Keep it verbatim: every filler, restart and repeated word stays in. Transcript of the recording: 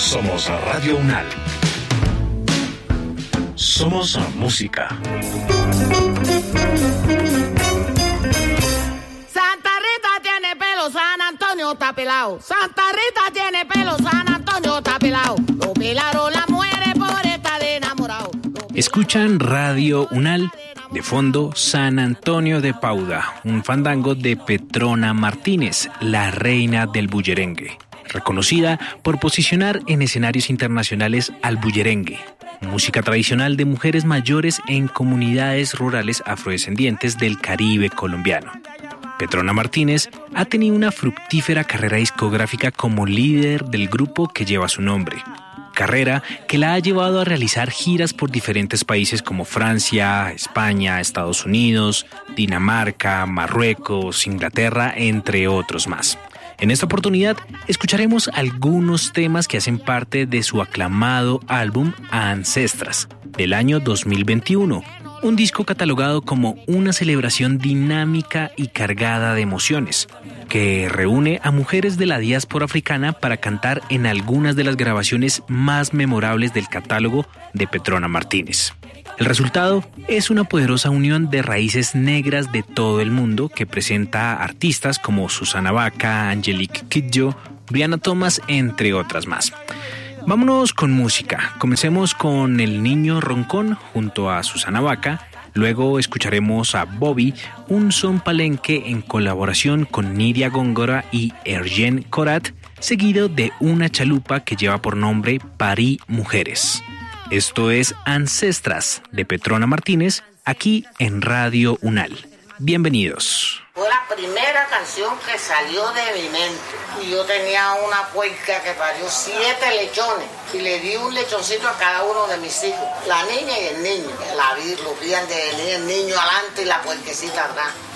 Somos Radio Unal. Somos música. Santa Rita tiene pelo, San Antonio está pelado. Santa Rita tiene pelo, San Antonio está pelado. Lo pelaron las mujeres por estar de enamorado. Escuchan Radio Unal. De fondo, San Antonio de Pauda, un fandango de Petrona Martínez, la reina del bullerengue, reconocida por posicionar en escenarios internacionales al bullerengue, música tradicional de mujeres mayores en comunidades rurales afrodescendientes del Caribe colombiano. Petrona Martínez ha tenido una fructífera carrera discográfica como líder del grupo que lleva su nombre, carrera que la ha llevado a realizar giras por diferentes países como Francia, España, Estados Unidos, Dinamarca, Marruecos, Inglaterra, entre otros más. En esta oportunidad escucharemos algunos temas que hacen parte de su aclamado álbum Ancestras, del año dos mil veintiuno, un disco catalogado como una celebración dinámica y cargada de emociones, que reúne a mujeres de la diáspora africana para cantar en algunas de las grabaciones más memorables del catálogo de Petrona Martínez. El resultado es una poderosa unión de raíces negras de todo el mundo que presenta a artistas como Susana Baca, Angelique Kidjo, Brianna Thomas, entre otras más. Vámonos con música. Comencemos con El Niño Roncón junto a Susana Baca. Luego escucharemos a Bobby, un son palenque en colaboración con Nidia Góngora y Ergen Corat, seguido de una chalupa que lleva por nombre Parí Mujeres. Esto es Ancestras de Petrona Martínez, aquí en Radio Unal. Bienvenidos. Fue la primera canción que salió de mi mente. Y yo tenía una puerca que parió siete lechones. Y le di un lechoncito a cada uno de mis hijos. La niña y el niño. La vi, lo vían de el niño adelante y la puerquecita atrás.